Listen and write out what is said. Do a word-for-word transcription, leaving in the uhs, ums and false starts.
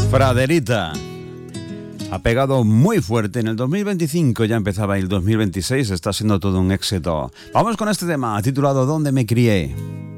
Praderita ha pegado muy fuerte en el dos mil veinticinco, ya empezaba el dos mil veintiséis, está siendo todo un éxito. Vamos con este tema titulado ¿Dónde me crié?